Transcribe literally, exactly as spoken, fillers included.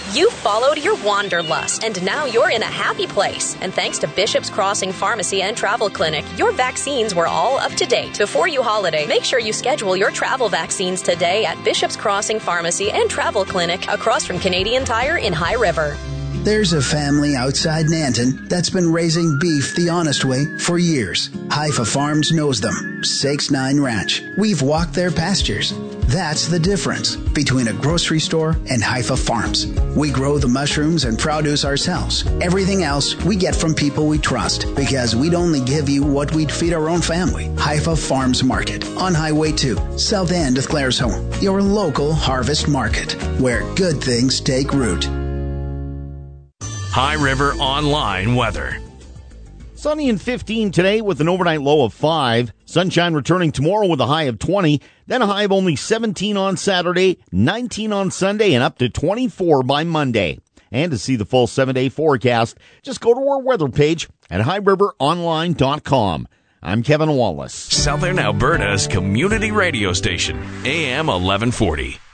You followed your wanderlust, and now you're in a happy place. And thanks to Bishop's Crossing Pharmacy and Travel Clinic, your vaccines were all up to date. Before you holiday, make sure you schedule your travel vaccines today at Bishop's Crossing Pharmacy and Travel Clinic across from Canadian Tire in High River. There's a family outside Nanton that's been raising beef the honest way for years. Haifa Farms knows them. Sakes Nine Ranch. We've walked their pastures. That's the difference between a grocery store and Haifa Farms. We grow the mushrooms and produce ourselves. Everything else we get from people we trust, because we'd only give you what we'd feed our own family. Haifa Farms Market on Highway two, south end of Claresholm. Your local harvest market, where good things take root. High River Online weather. Sunny and fifteen today with an overnight low of five. Sunshine returning tomorrow with a high of twenty. Then a high of only seventeen on Saturday, nineteen on Sunday, and up to twenty-four by Monday. And to see the full seven-day forecast, just go to our weather page at high river online dot com. I'm Kevin Wallace. Southern Alberta's community radio station, A M eleven forty.